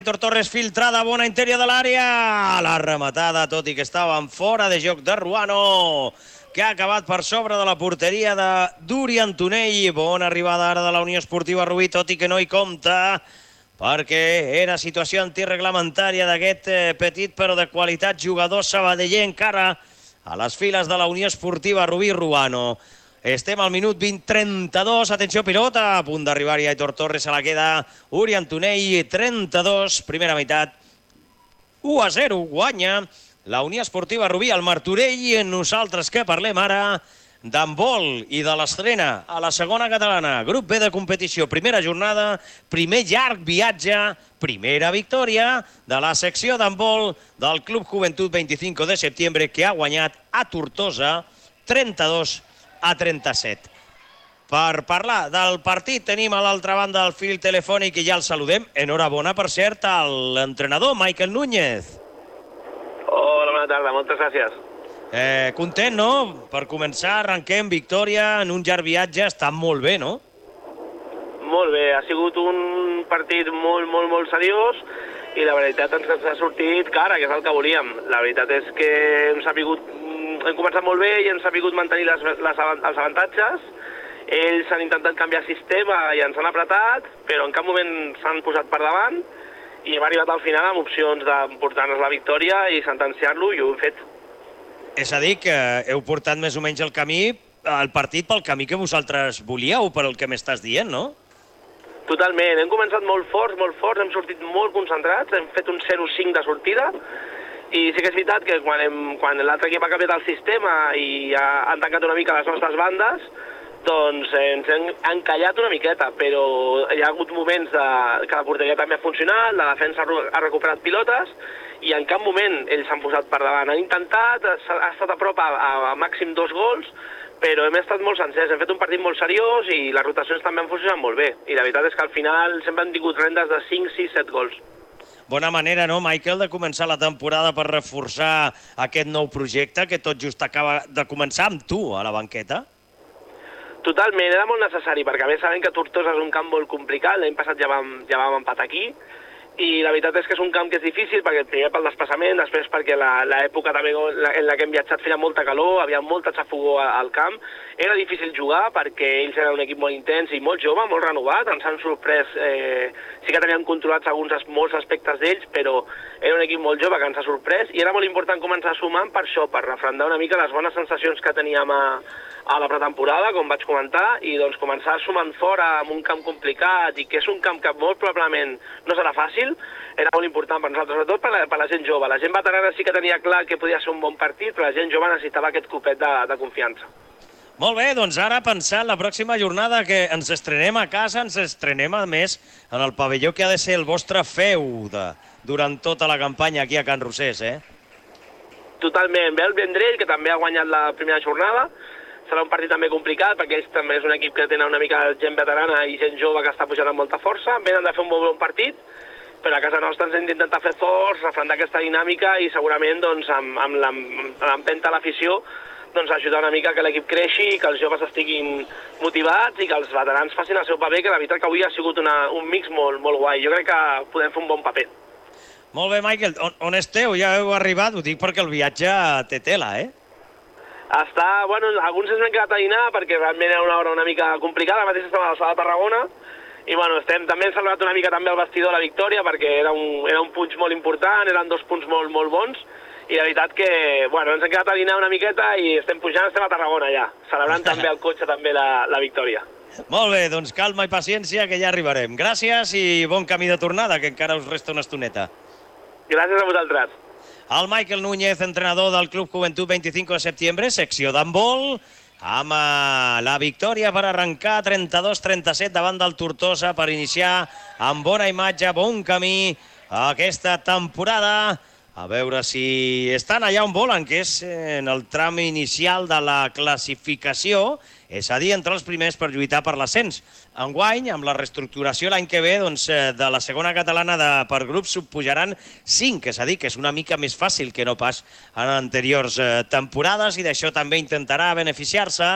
Torres filtrada, bona interior de l'àrea, la rematada, tot i que estaven fora de joc de Ruano, que ha acabat per sobre de la porteria de Duri Antonell. Bona arribada ara de la Unió Esportiva Rubí, tot i que no hi compta, perquè era situació antireglamentària d'aquest petit però de qualitat jugador sabadeller encara a les files de la Unió Esportiva Rubí Ruano. Estem al minut 20-32, atenció pilota, a punt d'arribar-hi Aitor Torres, se la queda Uri Antonell, 32, primera meitat, 1-0, guanya la Unió Esportiva Rubí al Martorell, i nosaltres que parlem ara d'handbol i de l'estrena a la segona catalana, grup B de competició, primera jornada, primer llarg viatge, primera victòria de la secció d'handbol del Club Joventut 25 de setembre, que ha guanyat a Tortosa 32-37. Per parlar del partit tenim a l'altra banda del fil telefònic i ja el saludem. Enhorabona, per cert, a l'entrenador Michael Núñez. Hola, bona tarda, moltes gràcies. Content, no? Per començar, arrenquem victòria en un llarg viatge, està molt bé, no? Molt bé, ha sigut un partit molt seriós i la veritat ens ha sortit cara, que és el que volíem. La veritat és que hem començat molt bé i ens ha sabut mantenir els avantatges. Ells han intentat canviar sistema i ens han apretat, però en cap moment s'han posat per davant i hem arribat al final amb opcions d'emportar-nos la victòria i sentenciar-lo, i ho hem fet. És a dir, que heu portat més o menys el partit pel camí que vosaltres volíeu, per el que m'estàs dient, no? Totalment, hem començat molt forts, hem sortit molt concentrats, hem fet un 0-5 de sortida, i sí que és veritat que quan l'altre equip ha canviat el sistema i han tancat una mica les nostres bandes, doncs ens hem encallat una miqueta, però hi ha hagut moments que la porteria també ha funcionat, la defensa ha recuperat pilotes, i en cap moment ells s'han posat per davant. Han intentat, ha estat a prop a màxim 2 gols, però hem estat molt sencers, hem fet un partit molt seriós i les rotacions també han funcionat molt bé. I la veritat és que al final sempre han tingut rendes de 5, 6, 7 gols. Bona manera, no, Michael, de començar la temporada per reforçar aquest nou projecte que tot just acaba de començar amb tu a la banqueta? Totalment, era molt necessari, perquè a més sabem que Tortosa és un camp molt complicat, l'any passat ja vam empatar aquí, i la veritat és que és un camp que és difícil, perquè primer pel desplaçament, després perquè l'època també en la que hem viatjat feia molta calor, havia molta xafogó al camp, era difícil jugar perquè ells eren un equip molt intens i molt jove, molt renovat, ens han sorprès, sí que tenien controlats molts aspectes d'ells, però era un equip molt jove que ens ha sorprès, i era molt important començar sumant per això, per refrendar una mica les bones sensacions que teníem a la pretemporada, com vaig comentar, i doncs començar sumant fora amb un camp complicat, i que és un camp que molt probablement no serà fàcil, era molt important per nosaltres, sobretot per la gent jove. La gent veterana sí que tenia clar que podia ser un bon partit, però la gent jove necessitava aquest copet de confiança. Molt bé, doncs ara pensant la pròxima jornada que ens estrenem a casa, ens estrenem a més en el pavelló que ha de ser el vostre feu durant tota la campanya aquí a Can Rosés, Totalment. Ve el Vendrell, que també ha guanyat la primera jornada. Serà un partit també complicat, perquè ells també és un equip que tenen una mica gent veterana i gent jove que està pujant amb molta força. Venen de fer un molt bon partit, però a casa nostra ens hem d'intentar fer forts, refrendar aquesta dinàmica i segurament doncs, amb l'empenta de l'afició doncs, ajudar una mica que l'equip creixi, que els joves estiguin motivats i que els veterans facin el seu paper, que la veritat que avui ha sigut un mix molt guai. Jo crec que podem fer un bon paper. Molt bé, Michael. On esteu? Ja heu arribat? Ho dic perquè el viatge té tela, Alguns ens hem quedat a dinar perquè realment era una hora una mica complicada. Mateix estem a l'alçada de Tarragona i també hem celebrat una mica també el vestidor la victòria, perquè era un punx molt important, eren 2 punts molt bons, i la veritat que ens hem quedat a dinar una miqueta i estem a Tarragona ja, celebrant també al cotxe també la victòria. Molt bé, doncs calma i paciència que ja arribarem. Gràcies i bon camí de tornada, que encara us resta una estoneta. Gràcies a vosaltres. El Michael Núñez, entrenador del Club Joventut 25 de setembre, secció d'handbol, amb la victòria per arrencar 32-37 davant del Tortosa, per iniciar amb bona imatge, bon camí aquesta temporada. A veure si estan allà on volen, que és en el tram inicial de la classificació, és a dir, entre els primers per lluitar per l'ascens. Enguany, amb la reestructuració l'any que ve, de la segona catalana per grups pujaran 5, és a dir, que és una mica més fàcil que no pas en anteriors temporades, i d'això també intentarà beneficiar-se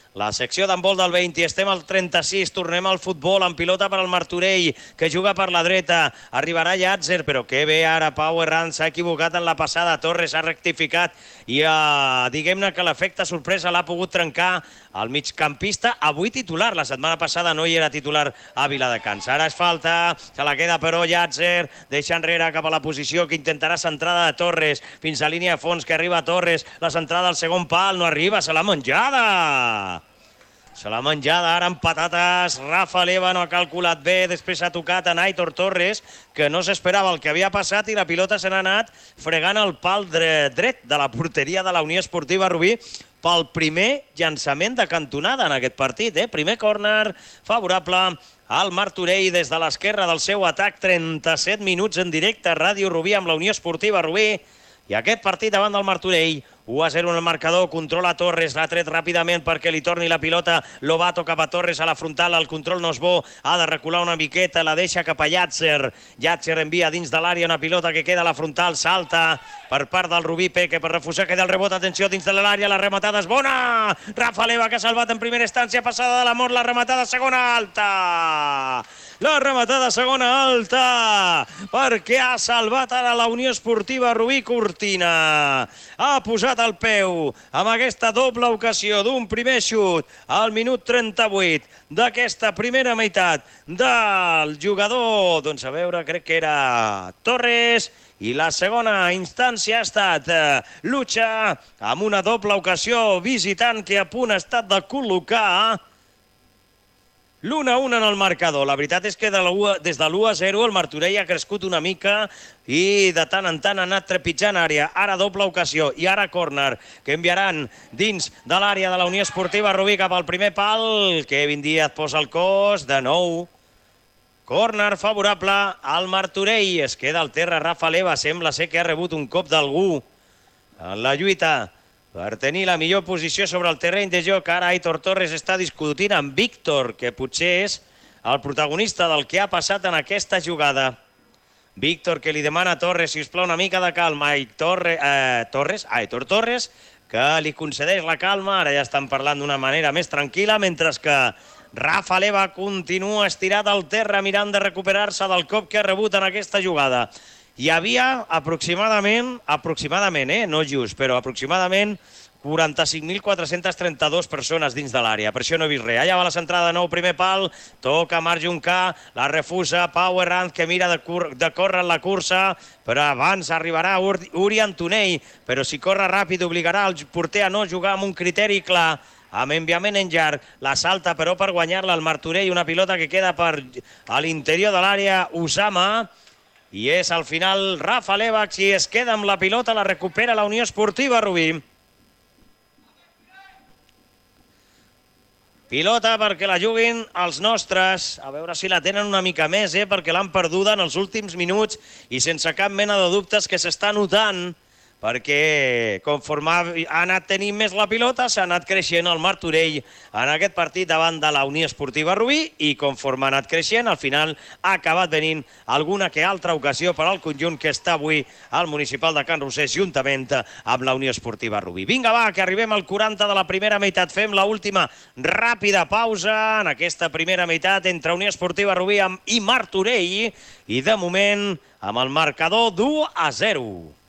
La secció d'handbol del 20, estem al 36, tornem al futbol, amb pilota per al Martorell, que juga per la dreta, arribarà Llàtzer, però que bé ara Pau Herranz s'ha equivocat en la passada, Torres ha rectificat i diguem-ne que l'efecte sorpresa l'ha pogut trencar el migcampista, avui titular, la setmana passada no hi era titular a Viladecans. Ara és falta, se la queda però Llàtzer, deixa enrere cap a la posició que intentarà centrada de Torres, fins a línia de fons que arriba Torres, la centrada al segon pal, no arriba, se l'ha menjada! Se l'ha menjada ara amb patates, Rafa Leva no ha calculat bé, després ha tocat a Aitor Torres, que no s'esperava el que havia passat i la pilota se n'ha anat fregant el pal dret de la porteria de la Unió Esportiva Rubí pel primer llançament de cantonada en aquest partit. Primer córner favorable al Martorell des de l'esquerra del seu atac, 37 minuts en directe a Ràdio Rubí amb la Unió Esportiva Rubí. I aquest partit davant del Martorell, 1-0 en el marcador, controla Torres, l'ha tret ràpidament perquè li torni la pilota, Lobato cap a Torres a la frontal, el control no és bo, ha de recular una miqueta, la deixa cap a Llàtzer, Llàtzer envia dins de l'àrea una pilota que queda a la frontal, salta per part del Rubí Peque per refusar que del rebot, atenció dins de l'àrea, la rematada és bona, Rafa Leva que ha salvat en primera instància, passada de la mort, la rematada segona alta! La rematada segona alta, perquè ha salvat ara la Unió Esportiva Rubí Cortina. Ha posat el peu amb aquesta doble ocasió d'un primer xut al minut 38 d'aquesta primera meitat del jugador, doncs a veure, crec que era Torres, i la segona instància ha estat Lucha, amb una doble ocasió visitant que a punt ha estat de col·locar l'1-1 en el marcador. La veritat és que des de l'1-0 el Martorell ha crescut una mica i de tant en tant ha anat trepitjant àrea. Ara doble ocasió i ara córner que enviaran dins de l'àrea de la Unió Esportiva Rubí cap al primer pal. Kevin Díaz posa el cos de nou. Córner favorable al Martorell. Es queda al terra Rafa Leva. Sembla ser que ha rebut un cop d'algú en la lluita per tenir la millor posició sobre el terreny de joc. Ara Aitor Torres està discutint amb Víctor, que potser és el protagonista del que ha passat en aquesta jugada. Víctor, que li demana a Torres, sisplau, una mica de calma. Aitor Torres, que li concedeix la calma. Ara ja estan parlant d'una manera més tranquil·la, mentre que Rafa Leva continua estirat al terra mirant de recuperar-se del cop que ha rebut en aquesta jugada. Hi havia aproximadament, no just, però aproximadament 45.432 persones dins de l'àrea. Per això no he vist res. Allà va la centrada de nou, primer pal, toca Marc Juncà, la refusa Pau Herranz, que mira de córrer en la cursa, però abans arribarà Uri Antonell, però si corre ràpid obligarà el porter a no jugar amb un criteri clar, amb enviament en llarg, la salta però per guanyar-la el Martorell, una pilota que queda a l'interior de l'àrea Usama, i és al final Rafa Leva qui es queda amb la pilota, la recupera la Unió Esportiva Rubí. Pilota perquè la juguin els nostres, a veure si la tenen una mica més, perquè l'han perduda en els últims minuts i sense cap mena de dubtes que s'està notant, perquè conforme ha anat tenint més la pilota s'ha anat creixent el Martorell en aquest partit davant de la Unió Esportiva Rubí i conforme ha anat creixent al final ha acabat venint alguna que altra ocasió per al conjunt que està avui al municipal de Can Rosés juntament amb la Unió Esportiva Rubí. Vinga va, que arribem al 40 de la primera meitat, fem l'última ràpida pausa en aquesta primera meitat entre Unió Esportiva Rubí i Martorell i de moment amb el marcador d'1-0.